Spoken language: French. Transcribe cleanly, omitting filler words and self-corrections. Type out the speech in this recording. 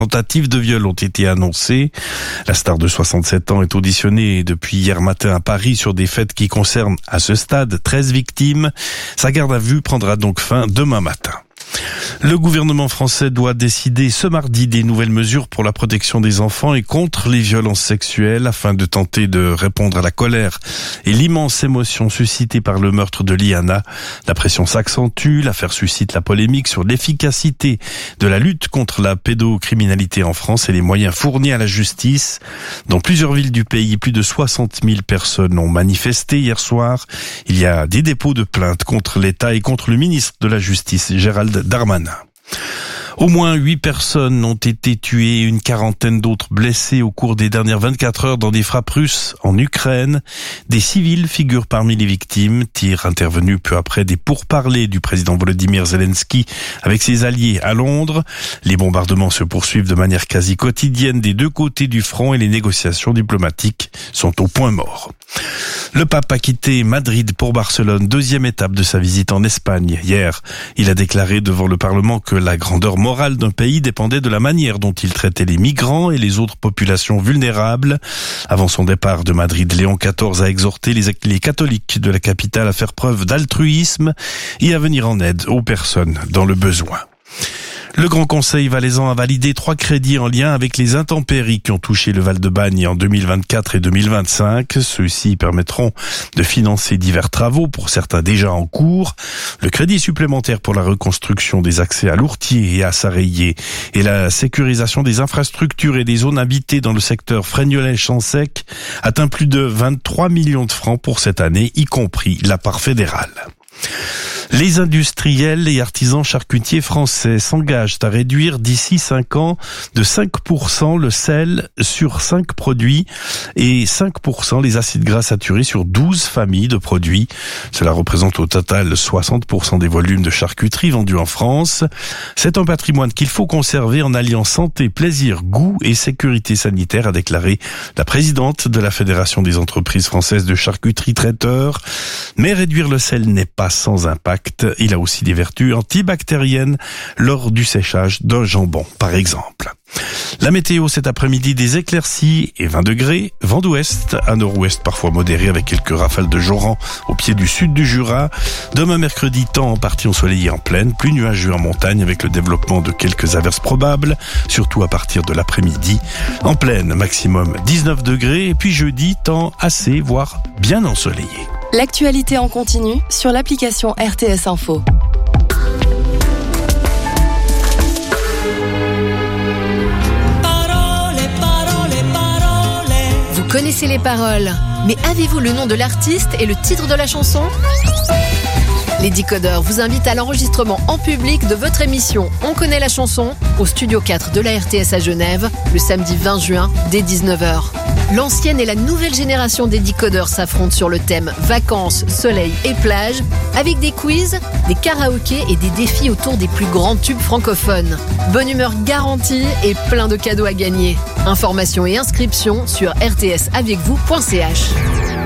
tentatives de viol ont été annoncées. La star de 67 ans est auditionnée depuis hier matin à Paris sur des faits qui concernent à ce stade 13 victimes. Sa garde à vue prendra donc fin demain matin. Le gouvernement français doit décider ce mardi des nouvelles mesures pour la protection des enfants et contre les violences sexuelles afin de tenter de répondre à la colère et l'immense émotion suscitée par le meurtre de Liana. La pression s'accentue, l'affaire suscite la polémique sur l'efficacité de la lutte contre la pédocriminalité en France et les moyens fournis à la justice. Dans plusieurs villes du pays, plus de 60 000 personnes ont manifesté hier soir. Il y a des dépôts de plaintes contre l'État et contre le ministre de la Justice, Gérald Darmanin. Au moins 8 personnes ont été tuées et une quarantaine d'autres blessées au cours des dernières 24 heures dans des frappes russes en Ukraine. Des civils figurent parmi les victimes. Tirs intervenus peu après des pourparlers du président Volodymyr Zelensky avec ses alliés à Londres. Les bombardements se poursuivent de manière quasi quotidienne des deux côtés du front et les négociations diplomatiques sont au point mort. Le pape a quitté Madrid pour Barcelone, deuxième étape de sa visite en Espagne. Hier, il a déclaré devant le Parlement que la grandeur morale d'un pays dépendait de la manière dont il traitait les migrants et les autres populations vulnérables. Avant son départ de Madrid, Léon XIV a exhorté les catholiques de la capitale à faire preuve d'altruisme et à venir en aide aux personnes dans le besoin. Le Grand Conseil valaisan a validé 3 crédits en lien avec les intempéries qui ont touché le Val-de-Bagne en 2024 et 2025. Ceux-ci permettront de financer divers travaux, pour certains déjà en cours. Le crédit supplémentaire pour la reconstruction des accès à Lourtier et à Sarreillé et la sécurisation des infrastructures et des zones habitées dans le secteur Frégnolet-Champsec atteint plus de 23 millions de francs pour cette année, y compris la part fédérale. Les industriels et artisans charcutiers français s'engagent à réduire d'ici 5 ans de 5% le sel sur 5 produits et 5% les acides gras saturés sur 12 familles de produits. Cela représente au total 60% des volumes de charcuterie vendus en France. C'est un patrimoine qu'il faut conserver en alliant santé, plaisir, goût et sécurité sanitaire, a déclaré la présidente de la Fédération des entreprises françaises de charcuterie traiteur. Mais réduire le sel n'est pas sans impact. Il a aussi des vertus antibactériennes lors du séchage d'un jambon, par exemple. La météo cet après-midi, des éclaircies et 20 degrés, vent d'ouest, à nord-ouest parfois modéré avec quelques rafales de joran au pied du sud du Jura. Demain mercredi, temps en partie ensoleillé en plaine, plus nuageux en montagne avec le développement de quelques averses probables, surtout à partir de l'après-midi. En plaine, maximum 19 degrés et puis jeudi, temps assez, voire bien ensoleillé. L'actualité en continu sur l'application RTS Info. Vous connaissez les paroles, mais avez-vous le nom de l'artiste et le titre de la chanson ? Les Décodeurs vous invitent à l'enregistrement en public de votre émission On connaît la chanson au Studio 4 de la RTS à Genève le samedi 20 juin dès 19h. L'ancienne et la nouvelle génération des Décodeurs s'affrontent sur le thème vacances, soleil et plage avec des quiz, des karaokés et des défis autour des plus grands tubes francophones. Bonne humeur garantie et plein de cadeaux à gagner. Informations et inscriptions sur rtsavecvous.ch.